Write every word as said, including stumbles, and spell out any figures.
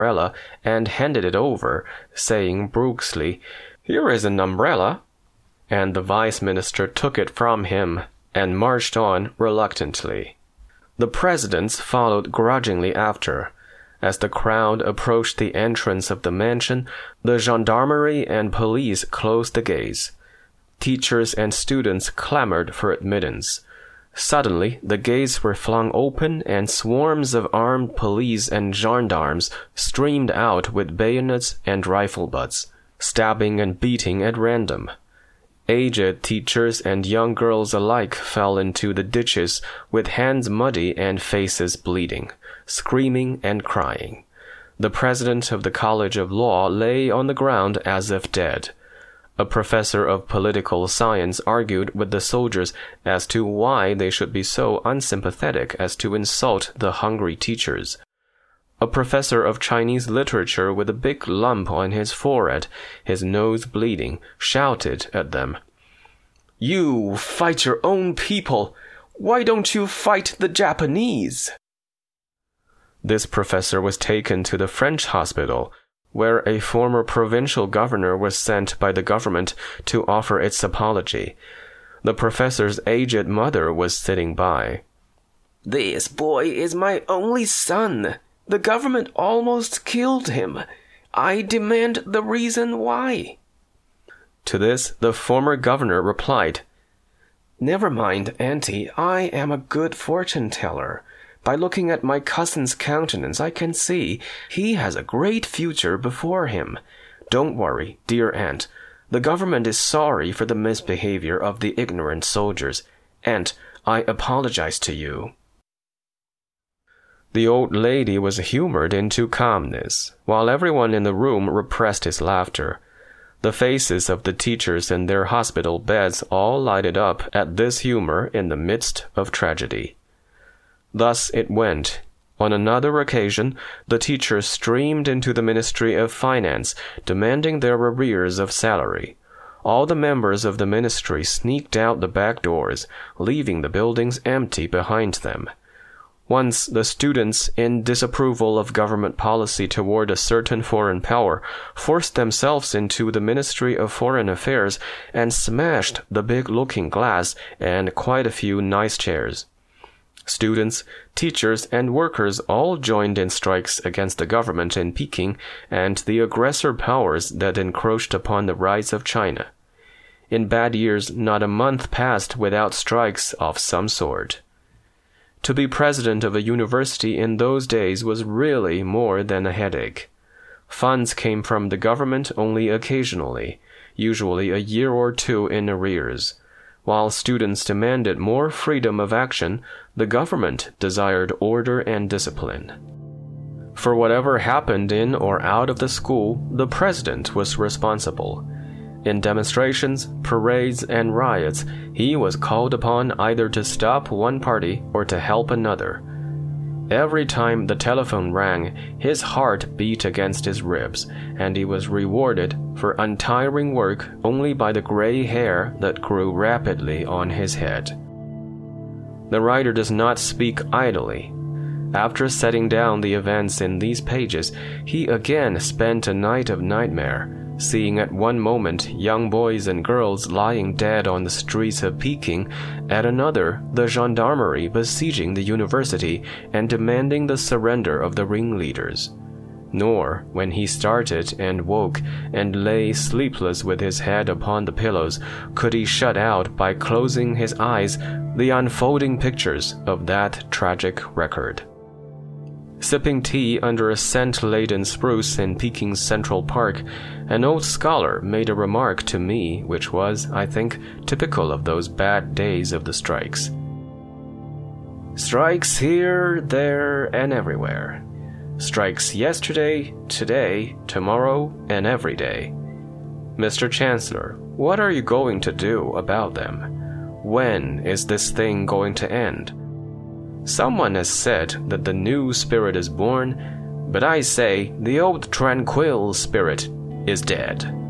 umbrella and handed it over, saying brusquely, "Here is an umbrella." And the vice minister took it from him and marched on reluctantly. The presidents followed grudgingly after. As the crowd approached the entrance of the mansion, the gendarmerie and police closed the gates. Teachers and students clamored for admittance. Suddenly, the gates were flung open and swarms of armed police and gendarmes streamed out with bayonets and rifle butts, stabbing and beating at random. Aged teachers and young girls alike fell into the ditches with hands muddy and faces bleeding, screaming and crying. The president of the College of Law lay on the ground as if dead. A professor of political science argued with the soldiers as to why they should be so unsympathetic as to insult the hungry teachers. A professor of Chinese literature with a big lump on his forehead, his nose bleeding, shouted at them, "You fight your own people. Why don't you fight the Japanese?" This professor was taken to the French hospital, where a former provincial governor was sent by the government to offer its apology. The professor's aged mother was sitting by. "This boy is my only son. The government almost killed him. I demand the reason why." To this, the former governor replied, "Never mind, auntie, I am a good fortune-teller. By looking at my cousin's countenance, I can see he has a great future before him. Don't worry, dear aunt. The government is sorry for the misbehavior of the ignorant soldiers, and I apologize to you." The old lady was humored into calmness, while everyone in the room repressed his laughter. The faces of the teachers in their hospital beds all lighted up at this humor in the midst of tragedy. Thus it went. On another occasion, the teachers streamed into the Ministry of Finance, demanding their arrears of salary. All the members of the ministry sneaked out the back doors, leaving the buildings empty behind them. Once, the students, in disapproval of government policy toward a certain foreign power, forced themselves into the Ministry of Foreign Affairs and smashed the big looking-glass and quite a few nice chairs. Students, teachers, and workers all joined in strikes against the government in Peking and the aggressor powers that encroached upon the rights of China. In bad years, not a month passed without strikes of some sort. To be president of a university in those days was really more than a headache. Funds came from the government only occasionally, usually a year or two in arrears. While students demanded more freedom of action, the government desired order and discipline. For whatever happened in or out of the school, the president was responsible. In demonstrations, parades, and riots, he was called upon either to stop one party or to help another. Every time the telephone rang, his heart beat against his ribs, and he was rewarded for untiring work only by the gray hair that grew rapidly on his head. The writer does not speak idly. After setting down the events in these pages, he again spent a night of nightmare, seeing at one moment young boys and girls lying dead on the streets of Peking, at another the gendarmerie besieging the university and demanding the surrender of the ringleaders. Nor, when he started and woke and lay sleepless with his head upon the pillows, could he shut out by closing his eyes the unfolding pictures of that tragic record. Sipping tea under a scent-laden spruce in Peking's Central Park, an old scholar made a remark to me which was, I think, typical of those bad days of the strikes. Strikes here, there, and everywhere. Strikes yesterday, today, tomorrow, and every day. Mister Chancellor, what are you going to do about them? When is this thing going to end? Someone has said that the new spirit is born, but I say the old tranquil spirit is dead.